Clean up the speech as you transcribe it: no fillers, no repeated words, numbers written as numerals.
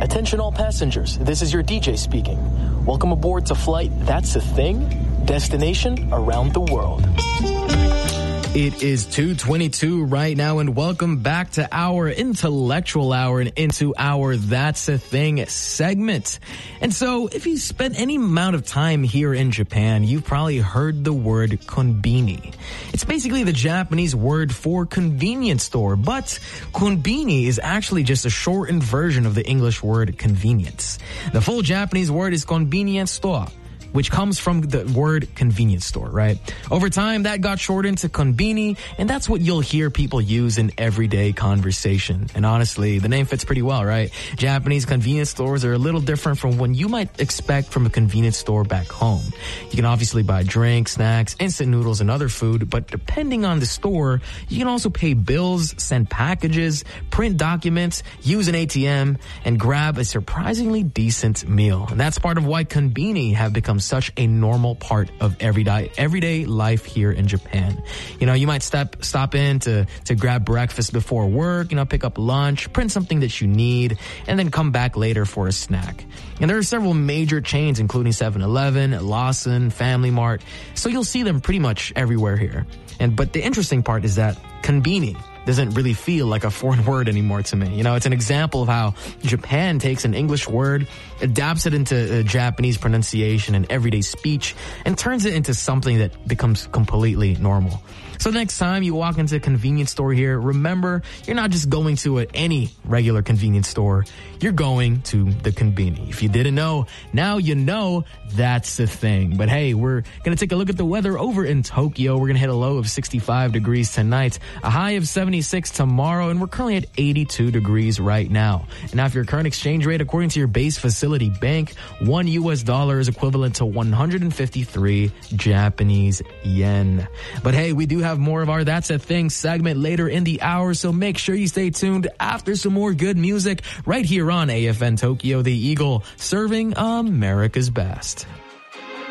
Attention all passengers, this is your DJ speaking. Welcome aboard to flight That's a Thing, destination around the world. It is 2:22 right now, and welcome back to our intellectual hour and into our That's a Thing segment. And so, if you spent any amount of time here in Japan, you've probably heard the word konbini. It's basically the Japanese word for convenience store, but konbini is actually just a shortened version of the English word convenience. The full Japanese word is konbinience store, which comes from the word convenience store, right? Over time, that got shortened to konbini, and that's what you'll hear people use in everyday conversation. And honestly, the name fits pretty well, right? Japanese convenience stores are a little different from what you might expect from a convenience store back home. You can obviously buy drinks, snacks, instant noodles, and other food, but depending on the store, you can also pay bills, send packages, print documents, use an ATM, and grab a surprisingly decent meal. And that's part of why konbini have become such a normal part of everyday life here in Japan. You know, you might stop in to grab breakfast before work, pick up lunch, print something that you need, and then come back later for a snack. And there are several major chains, including 7-Eleven, Lawson, Family Mart, so you'll see them pretty much everywhere here. But the interesting part is that konbini doesn't really feel like a foreign word anymore to me. It's an example of how Japan takes an English word, adapts it into Japanese pronunciation and everyday speech, and turns it into something that becomes completely normal. So next time you walk into a convenience store here, remember, you're not just going to any regular convenience store. You're going to the konbini. If you didn't know, now you know. That's the thing. But hey, we're going to take a look at the weather over in Tokyo. We're going to hit a low of 65 degrees tonight, a high of 76 tomorrow, and we're currently at 82 degrees right now. And now, for your current exchange rate, according to your base facility bank, $1 is equivalent to 153 Japanese yen. But hey, we do have more of our That's a Thing segment later in the hour, so make sure you stay tuned after some more good music right here on AFN Tokyo, the Eagle, serving America's best.